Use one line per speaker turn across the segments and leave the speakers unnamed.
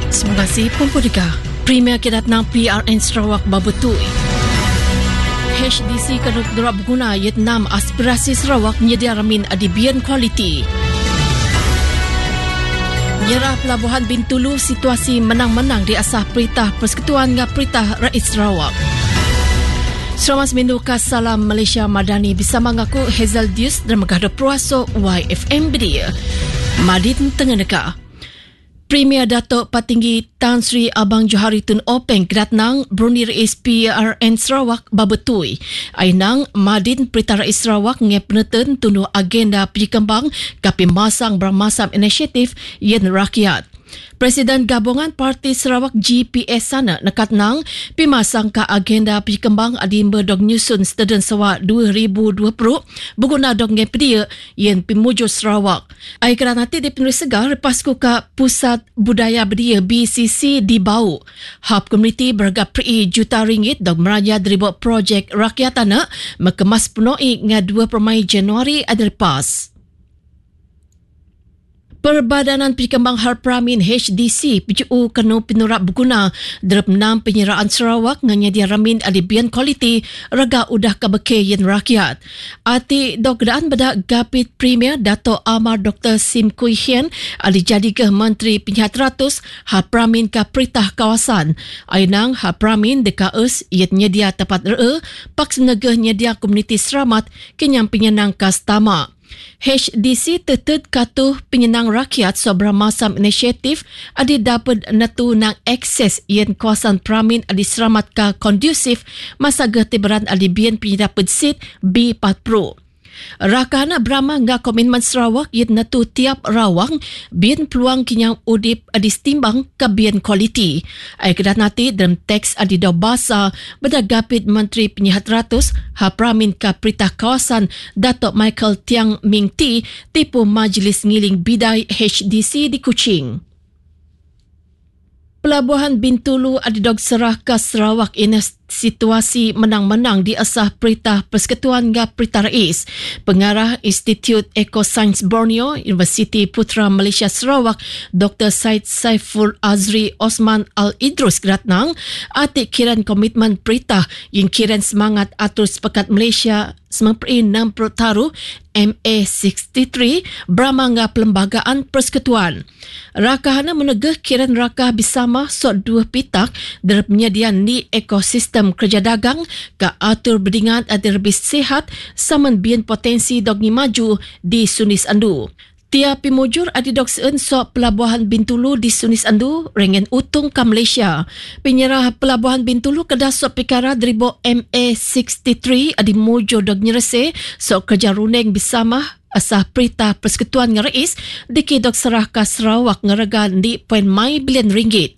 Terima kasih Pempudiga. Premier Kedat Nang PRN Sarawak Babutui. HDC Keduk Durab Guna Vietnam Aspirasi Sarawak Nyedia Ramin Adibian Kualiti. Nyerah Pelabuhan Bintulu situasi menang-menang di asah Peritah Persekutuan dengan Peritah Rakyat Sarawak. Selamat Minduka Salam Malaysia Madani bersama ngaku Hazel Dius dan Megahdo Pruaso YFM Bedia. Madin Tengeneka. Premier Datuk Patinggi Tan Sri Abang Johari Tun Openg Kedatnang Brunei Rais PRN Sarawak Babutui. Ainang Madin Perintah Rakyat Sarawak nge peneten tunduh agenda perikembang kapi masang bermasam inisiatif yen rakyat. Presiden Gabungan Parti Sarawak GPS sana nekatnang pimasang ka agenda perikembang adimba dog nyusun steden sewa 2020 berguna dog ngepedia yen pimujur Sarawak. Ai kerana nanti di penulis segar lepas ka Pusat Budaya Bedia BCC di Bau. Hub Komuniti berharga RM juta dog meraja deribu projek rakyat anak mekemas penuhi nga 2 Januari adlepas. Perbadanan Perikembang Harpramin HDC PJU kena pinurap berguna derap 6 penyeraan Sarawak nganyadia ramin adibian kualiti raga udah kabeke yen rakyat. Ati dogdaan bedak Gapit Premier Dato' Amar Dr. Sim Kui Hian ali jadi ke Menteri Penyihat Ratus Harpramin ka Peritah Kawasan. Ainang Harpramin deka us yet nyedia tepat paks negah nyedia komuniti selamat kenyang penyenang kastama. HDC tetut katuh penyenang rakyat sobra masam inisiatif adi dapat natu nang akses yen kawasan pramin adi selamat ka kondusif masa getiberan adi bian penyedapat sit B40. Rakana Brahma nga Komitmen Sarawak yen natu tiap rawang bian peluang kinyang udip adi stimbang ka bian kualiti. Ai kedat nati dalam teks adi do basa bedagapit Menteri Penyihat Ratus Hapramin ka Peritah Kawasan Datuk Michael Tiang Ming Ti tipu Majlis Ngiling Bidai HDC di Kuching. Pelabuhan Bintulu adidog serah ke Sarawak ini situasi menang-menang di asah Peritah Persekutuan dengan Peritah Rais. Pengarah Institut Ekosains Borneo, Universiti Putra Malaysia Sarawak, Dr. Said Saiful Azri Osman Al-Idrus Kedatnang, atik kiran komitmen Peritah yang kiran semangat atur sepakat Malaysia 60 taruh MA63 beramangga Pelembagaan Persekutuan. Rakahana menegah kiran rakah bersama sok dua pitak dalam penyediaan ni ekosistem kerja dagang ke atur berdingan ada lebih sihat saman bian potensi dogi maju di Sunis Andu. Tiap pimujur adidok seun sok Pelabuhan Bintulu di Sunis Andu rengen utung ke Malaysia. Penyerah Pelabuhan Bintulu kedah sok pikara deribu MA63 adi mujur dog nyerese sok kerja runeng bersama asah Peritah Persekutuan dengan Rais dikidok serah ke Sarawak ngeragan di RM0.9 bilion.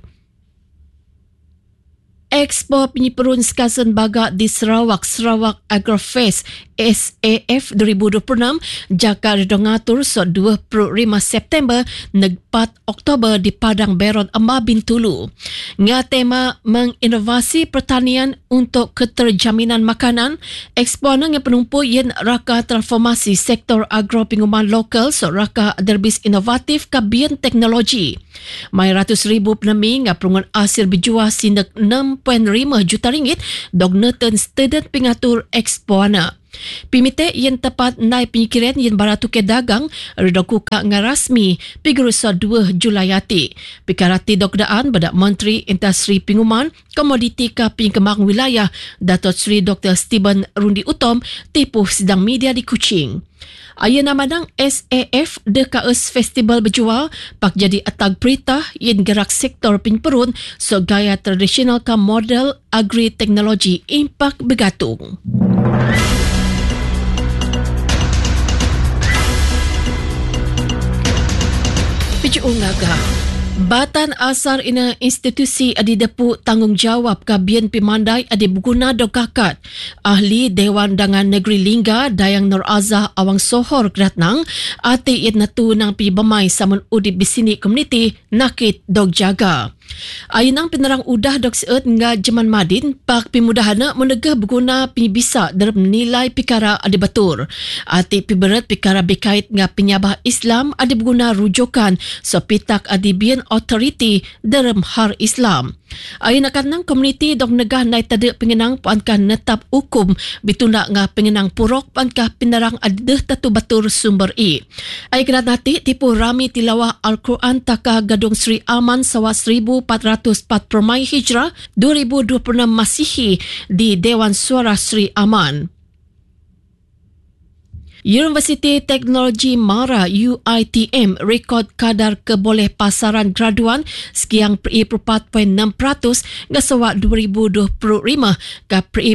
Expo Penyiperun Sekasan Bagak di Sarawak Agrofest SAF 2026 jaka redongatur so 25 September neg 4 Oktober di Padang Beron Amba Bintulu. Nga tema menginovasi pertanian untuk keterjaminan makanan, expo nang yang penumpu yen raka transformasi sektor agro penguman lokal so raka derbis inovatif kabian teknologi. Mai ratus ribu penemi nga perungan hasil berjuah sindak 6.5 juta ringgit dog neten student pengatur expo ana. Pimite yang tepat naik penyikiran yang baratu ke dagang redokuka nga rasmi pigurusa 2 Julayati. Pikarati dokdaan bedak Menteri Industri Penguman Komoditi ka Pengkembang Wilayah Datuk Seri Dr. Stephen Rundi Utom tipu sidang media di Kuching. Ayana madang SAF dekaus festival berjual pak jadi atag Peritah yang gerak sektor penperun so gaya tradisional ka model agri-teknologi impak begatung. PJU ngaga Batan asar ina institusi adi depu tanggungjawab kabian pimandai adi berguna dokakat. Ahli Dewan Dangan Negeri Lingga Dayang Nur Azah Awang Sohor Kedatnang ati it natu nang pi bemai samun udip bisini komuniti nakit dog jaga. Ayunang penerang udah dok seut nga Jeman Madin pak pimudahana menegah berguna penyibisa dalam nilai pikara ada batur. Ati piberat pikara berkait nga penyabah Islam ada berguna rujukan sepitak adibian authority dalam har Islam. Ayun akan komuniti dok negah naik tada pengenang puankah netap hukum bitunda nga pengenang purok puankah penerang adah tatu batur sumber i. Ayun kena nanti tipu rami tilawah Al-Quran takah Gadung Sri Aman sawa 1440 Hijrah 2026 Masihi di Dewan Suara Sri Aman. Universiti Teknologi Mara UiTM rekod kadar keboleh pasaran graduan sekian PE 4.6% ngasawa 2025 ke PE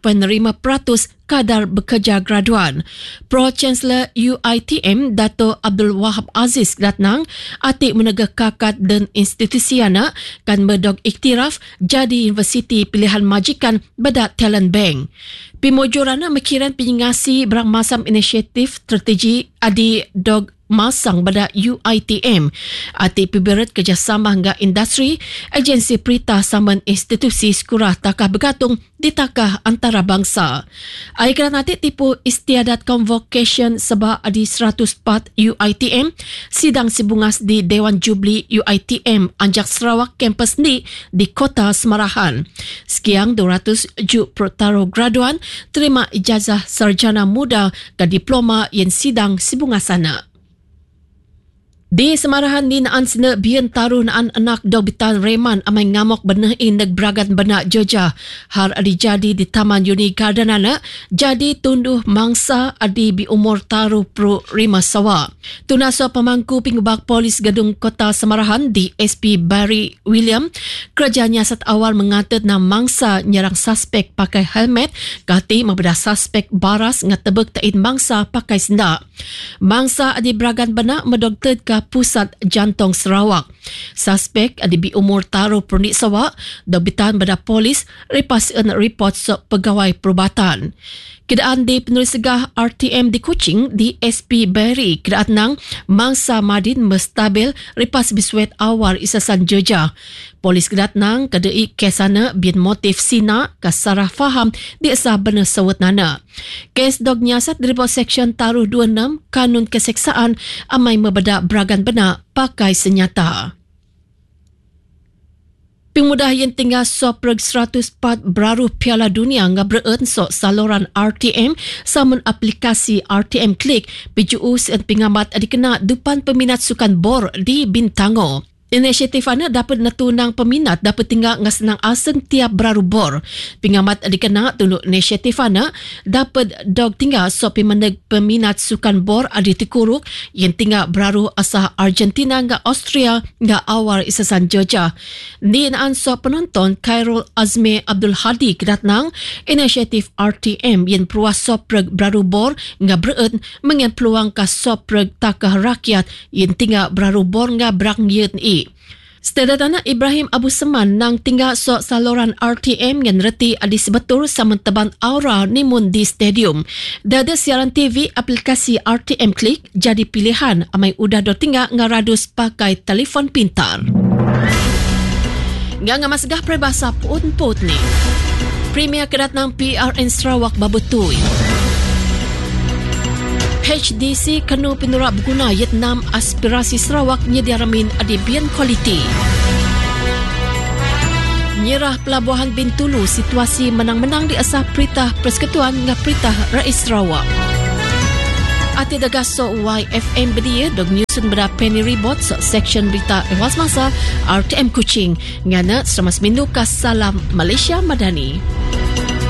4.5% kadar bekerja graduan. Pro Chancellor UiTM Dato' Abdul Wahab Aziz datnang atik menegak kakat dan institusi anak kan merdok iktiraf jadi universiti pilihan majikan badak talent bank. Pimojorana mekiran penyingasi berang masam inisiatif strategi adi dog masang pada UiTM ati piberat kerjasama hingga industri agensi perintah saman institusi sekurah takah bergantung di takah antarabangsa. Aikran nanti tipu istiadat convocation sebab adi 104 UiTM sidang sibungas di Dewan Jubli UiTM Anjak Sarawak kampus ni di Kota Semarahan. Sekian 200 juk pertaruh graduan terima ijazah sarjana muda ke diploma yang sidang sibungas sana. Di Semarahan ni naan sena bian taruh naan anak Dobitan Reman amai ngamok benah neg Bragan benak Joja har adi jadi di Taman Uni Garden anak jadi tunduh mangsa adi bi umur taruh pro rima sawa. Tunaso pemangku pengubak polis Gedung Kota Semarahan di SP Barry William kerajanya saat awal mengatet na mangsa nyerang suspek pakai helmet kati membeda suspek baras ngatebek tain mangsa pakai sendak. Mangsa adi Bragan benak medokted ke Pusat Jantung Sarawak. Suspek adi bi umur taruh pernik sawa dobitan pada polis lepas report pegawai perubatan. Kedaan di penulis segah RTM di Kuching di SP Barry kedaan nang mangsa Madin mestabil lepas biswet awal isasan Joja. Polis kedaan nang kedai kesana bin motif sina kasarah faham di asah benar sawat nana. Kes dog nyasat dari seksyen taruh 26 Kanun Keseksaan amai membeda Bragan benak pakai senjata. Pemuda yang tinggal sopreg 104 beraruh Piala Dunia ngabreun sok saluran RTM samun aplikasi RTM Klik PJU sen pengamat adikena depan peminat sukan bor di Bintango. Inisiatif anak dapat natunang peminat dapat tinggal ngasenang aseng tiap beraru bor. Pengamat adikena tunduk inisiatif anak dapat dog tinggal sopi meneg peminat sukan bor adi tikuruk yang tinggal beraru asah Argentina nga Austria nga awal isasan Georgia. Ni naan so penonton Khairul Azmi Abdul Hadi kedatnang inisiatif RTM yang peruas sopreg beraru bor nga bereun mengen peluang ka sopreg takah rakyat yang tinggal beraru bor nga berang yen i. Setelah Ibrahim Abu Seman nang tinggal sok saluran RTM yang reti adi sebetul sama teban aura nimun di stadium. Dada siaran TV aplikasi RTM Klik jadi pilihan amai udah do tinggal ngaradus pakai telefon pintar. Nga masgah peribahasa pun-put ni. Premier kedatnang PRN Sarawak babutui. HDC kanu pinurap guna Vietnam aspirasi Sarawak nyediaramin adibian kualiti. Nyerah pelabuhan Bintulu situasi menang-menang di asah Peritah Persekutuan ngah Peritah Rais Sarawak. Ati dagaso YFM bedia dog nyusun beda Penny Ribot so section berita ewas masa RTM Kuching ngana seramas mindu kas salam Malaysia Madani.